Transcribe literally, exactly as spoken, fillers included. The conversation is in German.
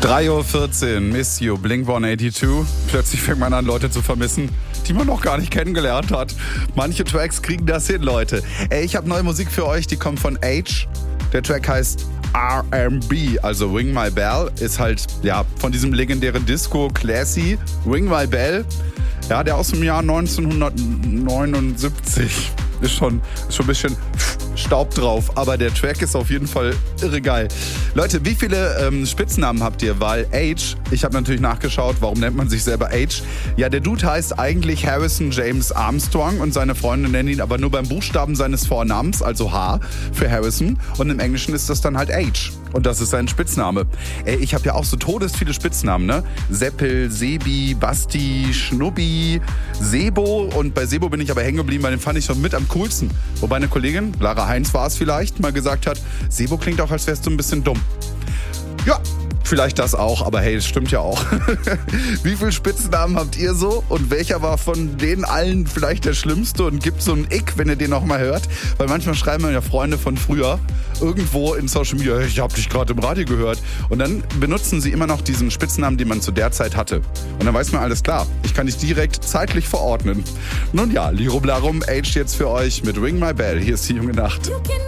drei Uhr vierzehn, Miss You, Blink hundertzweiundachtzig. Plötzlich fängt man an, Leute zu vermissen, die man noch gar nicht kennengelernt hat. Manche Tracks kriegen das hin, Leute. Ey, ich habe neue Musik für euch, die kommt von Age. Der Track heißt R and B, also Ring My Bell, ist halt ja von diesem legendären Disco Classy Ring My Bell. Ja, der aus dem Jahr neunzehnhundertneunundsiebzig. Ist schon, ist schon ein bisschen Staub drauf, aber der Track ist auf jeden Fall irre geil. Leute, wie viele ähm, Spitznamen habt ihr? Weil Age, ich habe natürlich nachgeschaut, warum nennt man sich selber Age? Ja, der Dude heißt eigentlich Harrison James Armstrong und seine Freunde nennen ihn aber nur beim Buchstaben seines Vornamens, also H für Harrison, und im Englischen ist das dann halt Age und das ist sein Spitzname. Ey, ich habe ja auch so todesviele Spitznamen, ne? Seppel, Sebi, Basti, Schnubbi, Sebo, und bei Sebo bin ich aber hängen geblieben, weil den fand ich schon mit am coolsten. Wobei eine Kollegin, Lara Heinz war es vielleicht, mal gesagt hat, Sebo klingt auch, als wärst du ein bisschen dumm. Ja, vielleicht das auch, aber hey, es stimmt ja auch. Wie viele Spitznamen habt ihr so und welcher war von denen allen vielleicht der schlimmste und gibt so einen Ick, wenn ihr den noch mal hört? Weil manchmal schreiben mir ja Freunde von früher irgendwo in Social Media, ich hab dich gerade im Radio gehört, und dann benutzen sie immer noch diesen Spitznamen, den man zu der Zeit hatte. Und dann weiß man, alles klar, ich kann dich direkt zeitlich verordnen. Nun ja, Lirum Larum, Age jetzt für euch mit Ring My Bell. Hier ist die junge Nacht.